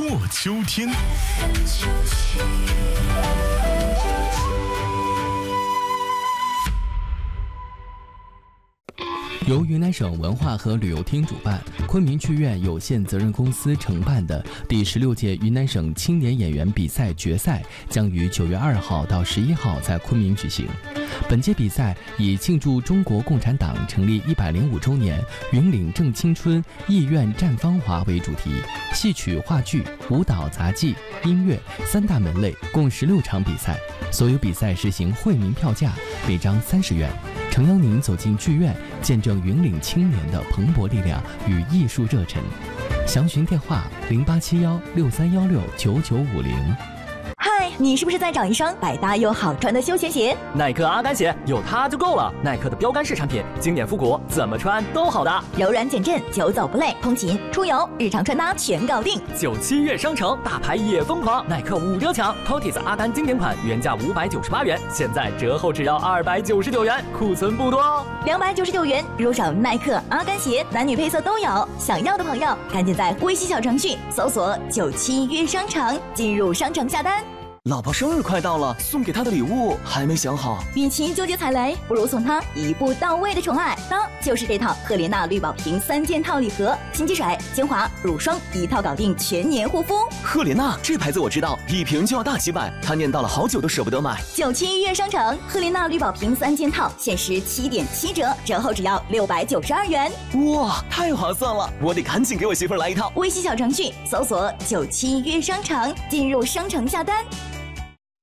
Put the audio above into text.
秋天。 由云南省文化和旅游厅主办，昆明剧院有限责任公司承办的第16届云南省青年演员比赛决赛将于9月2号到11号在昆明举行。本届比赛以庆祝中国共产党成立105周年、云岭正青春、艺苑绽芳华为主题，戏曲、话剧、舞蹈、杂技、音乐3大门类，共16场比赛。所有比赛实行惠民票价，每张30元。诚邀您走进剧院，见证云岭青年的蓬勃力量与艺术热忱。详询电话087163169950。 嗨，你是不是在找一双百搭又好穿的休闲鞋？ 耐克阿甘鞋有它就够了。耐克的标杆式产品，经典复古，怎么穿都好的。 柔软减震，久走不累，通勤、出游、日常穿搭全搞定。 97月商城大牌也疯狂，耐克5折抢 ，Cotis 阿丹经典款原价598元，现在折后只要299元，库存不多哦。 299元入手耐克阿甘鞋，男女配色都有。想要的朋友赶紧在微信小程序搜索97月商城，进入商城下单。 老婆生日快到了，送给她的礼物还没想好。 与其纠结踩雷，不如送她一步到位的宠爱。当就是这套赫莲娜绿宝瓶3件套礼盒，清洁水、精华、乳霜一套搞定全年护肤。 赫莲娜这牌子我知道，一瓶就要大几百，她念叨了好久都舍不得买。 97月商城赫莲娜绿宝瓶3件套限时7.7折，折后只要692元。 哇，太划算了！我得赶紧给我媳妇儿来一套。 微信小程序搜索97月商城，进入商城下单。